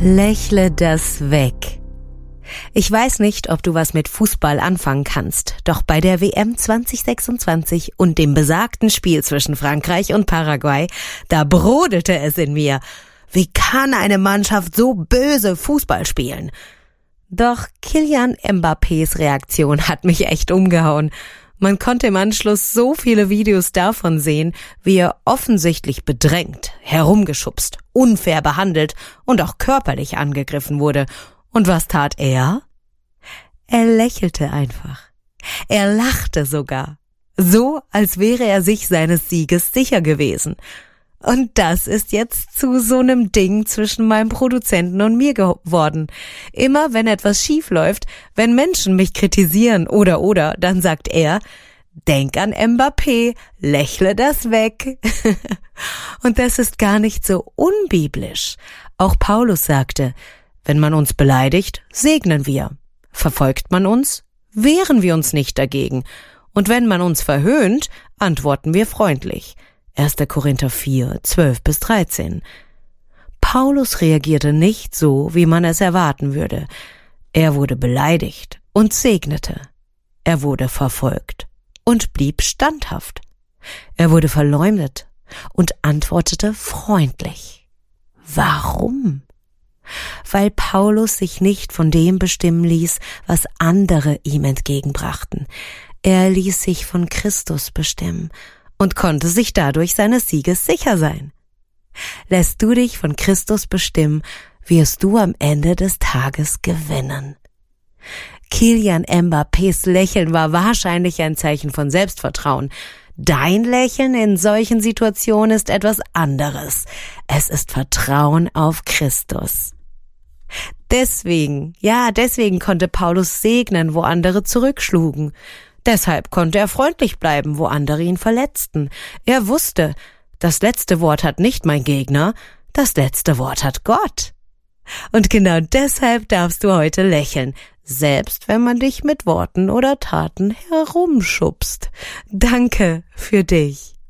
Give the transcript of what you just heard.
Lächle das weg. Ich weiß nicht, ob du was mit Fußball anfangen kannst, doch bei der WM 2026 und dem besagten Spiel zwischen Frankreich und Paraguay, da brodelte es in mir. Wie kann eine Mannschaft so böse Fußball spielen? Doch Kylian Mbappés Reaktion hat mich echt umgehauen. Man konnte im Anschluss so viele Videos davon sehen, wie er offensichtlich bedrängt, herumgeschubst, unfair behandelt und auch körperlich angegriffen wurde. Und was tat er? Er lächelte einfach. Er lachte sogar. So, als wäre er sich seines Sieges sicher gewesen. Und das ist jetzt zu so einem Ding zwischen meinem Produzenten und mir geworden. Immer wenn etwas schief läuft, wenn Menschen mich kritisieren oder, dann sagt er, denk an Mbappé, lächle das weg. Und das ist gar nicht so unbiblisch. Auch Paulus sagte, wenn man uns beleidigt, segnen wir. Verfolgt man uns, wehren wir uns nicht dagegen. Und wenn man uns verhöhnt, antworten wir freundlich. 1. Korinther 4, 12-13. Paulus reagierte nicht so, wie man es erwarten würde. Er wurde beleidigt und segnete. Er wurde verfolgt und blieb standhaft. Er wurde verleumdet und antwortete freundlich. Warum? Weil Paulus sich nicht von dem bestimmen ließ, was andere ihm entgegenbrachten. Er ließ sich von Christus bestimmen und konnte sich dadurch seines Sieges sicher sein. Lässt du dich von Christus bestimmen, wirst du am Ende des Tages gewinnen. Kylian Mbappés Lächeln war wahrscheinlich ein Zeichen von Selbstvertrauen. Dein Lächeln in solchen Situationen ist etwas anderes. Es ist Vertrauen auf Christus. Deswegen konnte Paulus segnen, wo andere zurückschlugen. Deshalb konnte er freundlich bleiben, wo andere ihn verletzten. Er wusste, das letzte Wort hat nicht mein Gegner, das letzte Wort hat Gott. Und genau deshalb darfst du heute lächeln, selbst wenn man dich mit Worten oder Taten herumschubst. Danke für dich.